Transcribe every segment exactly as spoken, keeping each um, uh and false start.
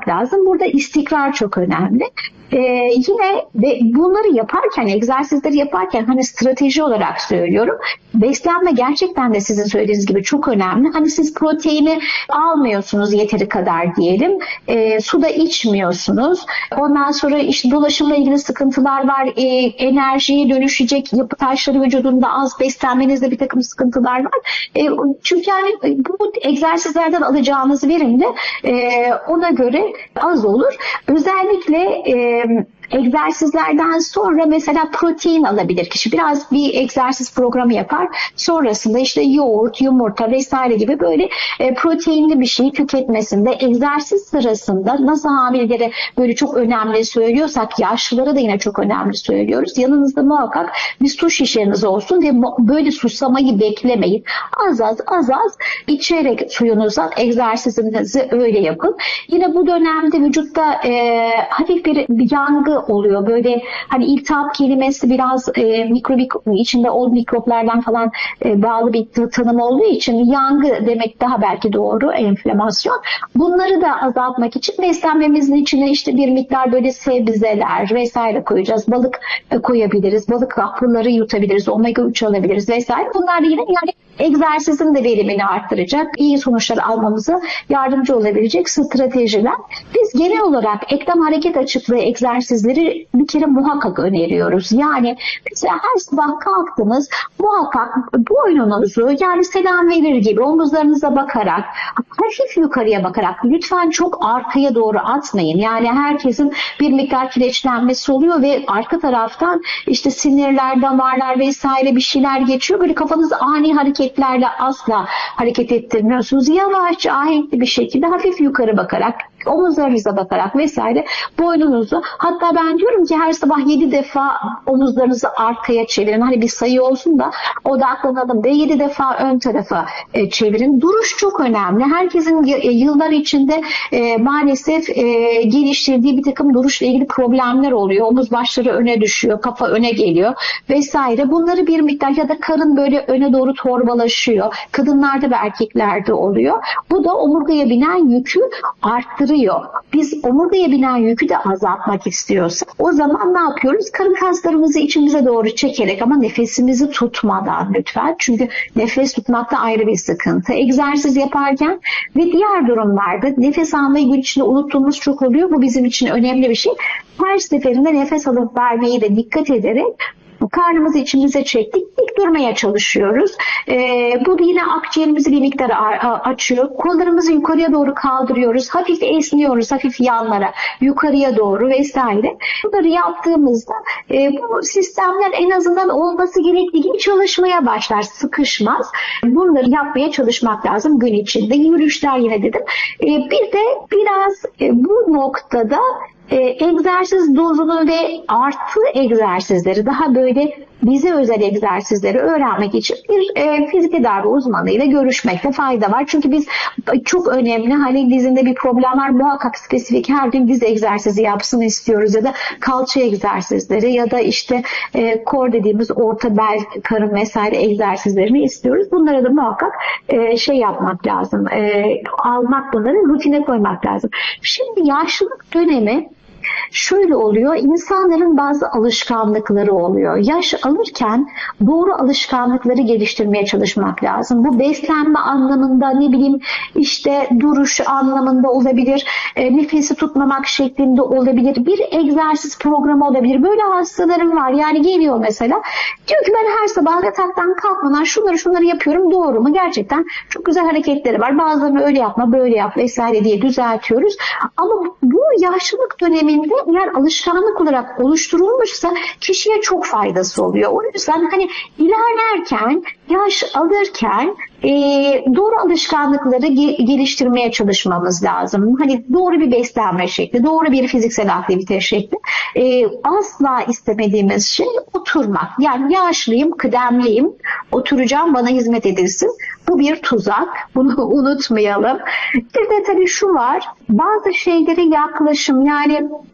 yapmak lazım. Burada istikrar çok önemli. Ee, yine de bunları yaparken, egzersizleri yaparken hani strateji olarak söylüyorum. Beslenme gerçekten de sizin söylediğiniz gibi çok önemli. Hani siz proteini almıyorsunuz yeteri kadar diyelim. E, su da içmiyorsunuz. Ondan sonra işte dolaşımla ilgili sıkıntılar var. E, enerjiye dönüşecek yapı taşları vücudunda az, beslenmenizde bir takım sıkıntılar var. E, çünkü yani bu egzersizlerden alacağınız verim de e, ona göre az olur. Özellikle e, egzersizlerden sonra mesela protein alabilir kişi. Biraz bir egzersiz programı yapar. Sonrasında işte yoğurt, yumurta vesaire gibi böyle e, proteinli bir şey tüketmesinde, egzersiz sırasında nasıl hamilelere böyle çok önemli söylüyorsak, yaşlılara da yine çok önemli söylüyoruz. Yanınızda muhakkak bir su şişeniz olsun ve böyle susamayı beklemeyin. Az az az az içerek suyunuza egzersizinizi öyle yapın. Yine bu dönemde vücutta e, hafif bir, bir yangı oluyor. Böyle hani iltihap kelimesi biraz e, mikrobik içinde o mikroplardan falan e, bağlı bir tanım olduğu için yangı demek daha belki doğru, enflamasyon. Bunları da azaltmak için beslenmemizin içine işte bir miktar böyle sebzeler vesaire koyacağız. Balık e, koyabiliriz. Balık hapları yutabiliriz. Omega üç alabiliriz vesaire. Bunlar da yine yani egzersizin de verimini arttıracak, iyi sonuçlar almamıza yardımcı olabilecek stratejiler. Biz genel olarak eklem hareket açıklığı egzersizleri bir kere muhakkak öneriyoruz. Yani mesela her sabah kalktınız, muhakkak boynunuzu yani selam verir gibi omuzlarınıza bakarak, hafif yukarıya bakarak, lütfen çok arkaya doğru atmayın. Yani herkesin bir miktar kireçlenmesi oluyor ve arka taraftan işte sinirler, damarlar vesaire bir şeyler geçiyor. Böyle kafanızı ani hareketlerle asla hareket ettirmiyorsunuz. Yavaşça, ahenkli bir şekilde hafif yukarı bakarak, omuzlarınıza bakarak vesaire boynunuzu, hatta ben diyorum ki her sabah yedi defa omuzlarınızı arkaya çevirin. Hani bir sayı olsun da odaklanalım ve yedi defa ön tarafa e, çevirin. Duruş çok önemli. Herkesin e, yıllar içinde e, maalesef e, geliştirdiği bir takım duruşla ilgili problemler oluyor. Omuz başları öne düşüyor, kafa öne geliyor vesaire. Bunları bir miktar ya da karın böyle öne doğru torbalaşıyor. Kadınlarda ve erkeklerde oluyor. Bu da omurgaya binen yükü arttırıyor. Biz omurgaya binen yükü de azaltmak istiyorsak o zaman ne yapıyoruz? Karın kaslarımızı içimize doğru çekerek ama nefesimizi tutmadan lütfen. Çünkü nefes tutmak da ayrı bir sıkıntı. Egzersiz yaparken ve diğer durumlarda nefes almayı gün içinde unuttuğumuz çok oluyor. Bu bizim için önemli bir şey. Her seferinde nefes alıp vermeyi de dikkat ederek karnımızı içimize çektik, dik durmaya çalışıyoruz. Ee, bu yine akciğerimizi bir miktar açıyor. Kollarımızı yukarıya doğru kaldırıyoruz. Hafif esniyoruz, hafif yanlara, yukarıya doğru vesaire. Bunları yaptığımızda e, bu sistemler en azından olması gerektiği gibi çalışmaya başlar, sıkışmaz. Bunları yapmaya çalışmak lazım gün içinde. Yürüyüşler yine dedim. E, bir de biraz e, bu noktada E, egzersiz dozunu ve artı egzersizleri, daha böyle bize özel egzersizleri öğrenmek için bir e, fizik tedavi uzmanıyla görüşmekte fayda var. Çünkü biz çok önemli, hani dizinde bir problem var, muhakkak spesifik her gün diz egzersizi yapsın istiyoruz ya da kalça egzersizleri ya da işte e, core dediğimiz orta bel, karın vesaire egzersizlerini istiyoruz. Bunlara da muhakkak e, şey yapmak lazım, e, almak, bunları rutine koymak lazım. Şimdi yaşlılık dönemi şöyle oluyor, insanların bazı alışkanlıkları oluyor. Yaş alırken doğru alışkanlıkları geliştirmeye çalışmak lazım. Bu beslenme anlamında, ne bileyim işte duruş anlamında olabilir, e, nefesi tutmamak şeklinde olabilir, bir egzersiz programı olabilir. Böyle hastalarım var, yani geliyor mesela, diyor ki ben her sabah yataktan kalkmadan şunları şunları yapıyorum, doğru mu? Gerçekten çok güzel hareketleri var. Bazılarını öyle yapma, böyle yap vesaire diye düzeltiyoruz. Ama bu yaşlılık döneminde eğer alışkanlık olarak oluşturulmuşsa kişiye çok faydası oluyor. O yüzden hani ilerlerken, yaş alırken e, doğru alışkanlıkları ge- geliştirmeye çalışmamız lazım. Hani doğru bir beslenme şekli, doğru bir fiziksel aktivite şekli. E, asla istemediğimiz şey oturmak. Yani yaşlıyım, kıdemliyim, oturacağım, bana hizmet edilsin. Bu bir tuzak. Bunu unutmayalım. Bir de tabii şu var, bazı şeylere yaklaşım, yani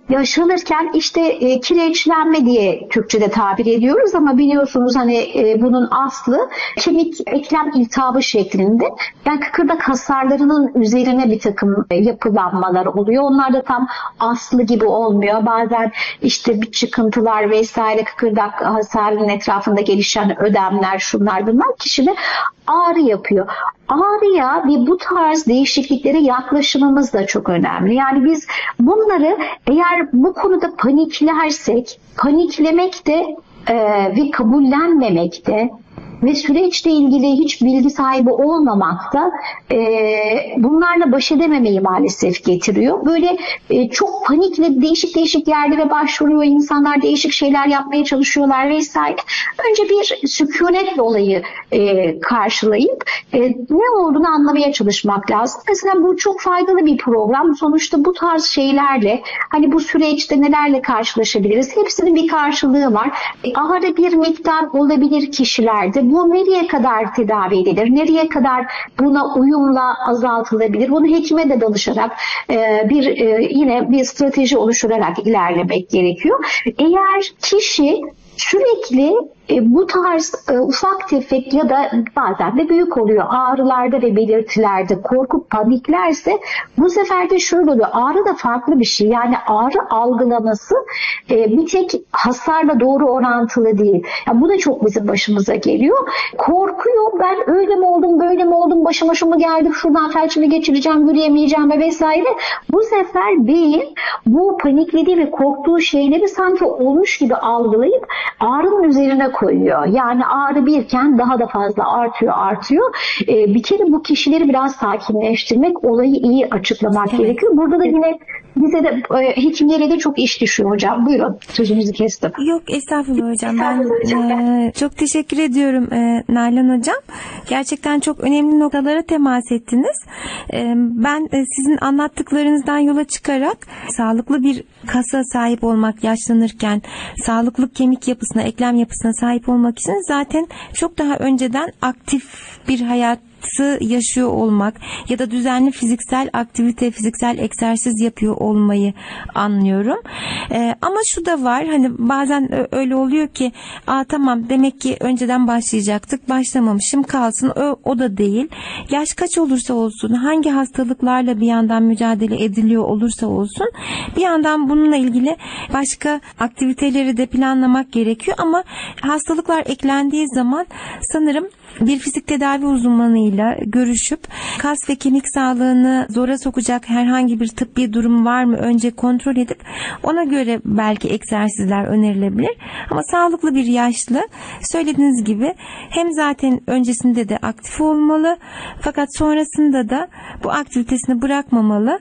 yaşanırken işte e, kireçlenme diye Türkçe'de tabir ediyoruz ama biliyorsunuz hani e, bunun aslı kemik eklem iltihabı şeklinde. Yani kıkırdak hasarlarının üzerine bir takım e, yapılanmalar oluyor. Onlar da tam aslı gibi olmuyor. Bazen işte bir çıkıntılar vesaire, kıkırdak hasarının etrafında gelişen ödemler, şunlar bunlar kişide ağrı yapıyor. Ağrıya ve bu tarz değişikliklere yaklaşımımız da çok önemli. Yani biz bunları eğer bu konuda paniklersek, paniklemek de e, ve kabullenmemek de ve süreçle ilgili hiç bilgi sahibi olmamak da e, bunlarla baş edememeyi maalesef getiriyor. Böyle e, çok panikle değişik değişik yerlere başvuruyor insanlar, değişik şeyler yapmaya çalışıyorlar vesaire. Önce bir sükunetle olayı e, karşılayıp e, ne olduğunu anlamaya çalışmak lazım. Mesela bu çok faydalı bir program. Sonuçta bu tarz şeylerle hani bu süreçte nelerle karşılaşabiliriz? Hepsinin bir karşılığı var. E, ağrı bir miktar olabilir kişilerde. Bu nereye kadar tedavi edilir? Nereye kadar buna uyumla azaltılabilir? Bunu hekime de danışarak e, bir e, yine bir strateji oluşturarak ilerlemek gerekiyor. Eğer kişi sürekli e, bu tarz e, ufak tefek ya da bazen de büyük oluyor ağrılarda ve belirtilerde korkup paniklerse bu sefer de şöyle oluyor. Ağrı da farklı bir şey. Yani ağrı algılaması e, bir tek hasarla doğru orantılı değil. Yani bu da çok bizim başımıza geliyor. Korkuyor. Ben öyle mi oldum, böyle mi oldum, başıma şu mu geldi, şuradan felçimi geçireceğim, yürüyemeyeceğim ve vesaire. Bu sefer beyin bu paniklediği ve korktuğu şeyleri sanki olmuş gibi algılayıp ağrının üzerine koyuyor. Yani ağrı birken daha da fazla artıyor, artıyor. Ee, bir kere bu kişileri biraz sakinleştirmek, olayı iyi açıklamak evet. gerekiyor. Burada da yine bize de e, hekimlere de çok iş düşüyor hocam. Buyurun, sözünüzü kestim. Yok estağfurullah hocam. Ben e, çok teşekkür ediyorum e, Nalan hocam. Gerçekten çok önemli noktalara temas ettiniz. E, ben e, sizin anlattıklarınızdan yola çıkarak sağlıklı bir kasa sahip olmak yaşlanırken, sağlıklı kemik yapısına, eklem yapısına sahip olmak için zaten çok daha önceden aktif bir hayat yaşıyor olmak ya da düzenli fiziksel aktivite, fiziksel egzersiz yapıyor olmayı anlıyorum. Ee, ama şu da var, hani bazen öyle oluyor ki, aa tamam demek ki önceden başlayacaktık, başlamamışım, kalsın. O, o da değil. Yaş kaç olursa olsun, hangi hastalıklarla bir yandan mücadele ediliyor olursa olsun, bir yandan bununla ilgili başka aktiviteleri de planlamak gerekiyor. Ama hastalıklar eklendiği zaman sanırım bir fizik tedavi uzmanıyla görüşüp kas ve kemik sağlığını zora sokacak herhangi bir tıbbi durum var mı önce kontrol edip ona göre belki egzersizler önerilebilir. Ama sağlıklı bir yaşlı, söylediğiniz gibi, hem zaten öncesinde de aktif olmalı fakat sonrasında da bu aktivitesini bırakmamalı.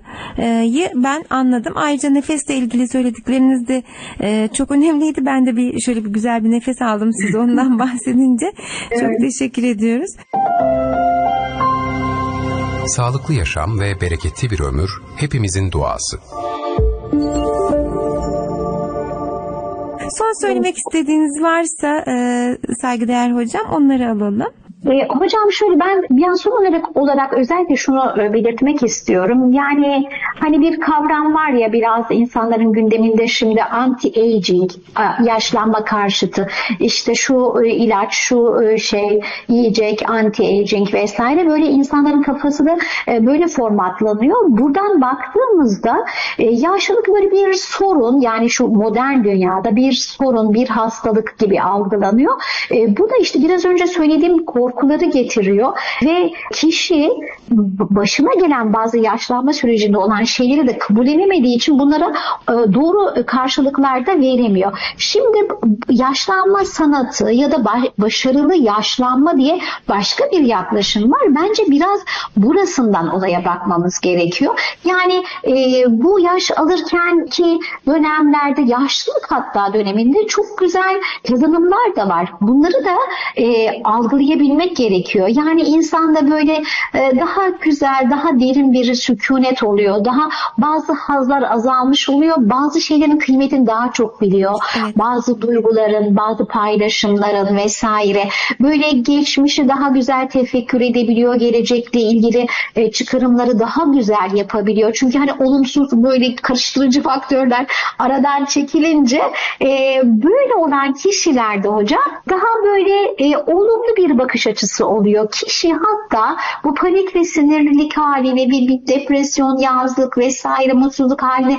Ben anladım. Ayrıca nefesle ilgili söyledikleriniz de çok önemliydi. Ben de bir şöyle bir güzel bir nefes aldım siz ondan bahsedince. Çok evet. teşekkür ediyoruz. Sağlıklı yaşam ve bereketli bir ömür hepimizin duası. Son söylemek istediğiniz varsa e, saygıdeğer hocam, onları alalım. E, hocam şöyle, ben bir an son olarak, olarak özellikle şunu e, belirtmek istiyorum. Yani hani bir kavram var ya biraz insanların gündeminde şimdi, anti-aging, yaşlanma karşıtı. İşte şu e, ilaç, şu e, şey yiyecek, anti-aging vesaire, böyle insanların kafası da e, böyle formatlanıyor. Buradan baktığımızda e, yaşlılık böyle bir sorun, yani şu modern dünyada bir sorun, bir hastalık gibi algılanıyor. E, bu da işte biraz önce söylediğim korku korkuları getiriyor ve kişi başına gelen bazı yaşlanma sürecinde olan şeyleri de kabullenemediği için bunlara doğru karşılıklar da veremiyor. Şimdi yaşlanma sanatı ya da başarılı yaşlanma diye başka bir yaklaşım var. Bence biraz burasından olaya bakmamız gerekiyor. Yani e, bu yaş alırken ki dönemlerde, yaşlılık hatta döneminde çok güzel kazanımlar da var. Bunları da e, algılayabilmek dinlemek gerekiyor. Yani insanda böyle e, daha güzel, daha derin bir sükunet oluyor. Daha bazı hazlar azalmış oluyor. Bazı şeylerin kıymetini daha çok biliyor. Evet. Bazı duyguların, bazı paylaşımların vesaire. Böyle geçmişi daha güzel tefekkür edebiliyor. Gelecekle ilgili e, çıkarımları daha güzel yapabiliyor. Çünkü hani olumsuz böyle karıştırıcı faktörler aradan çekilince e, böyle olan kişilerde hocam daha böyle e, olumlu bir bakış açısı oluyor. Kişi hatta bu panik ve sinirlilik haline, bir, bir depresyon, yazlık vesaire mutsuzluk haline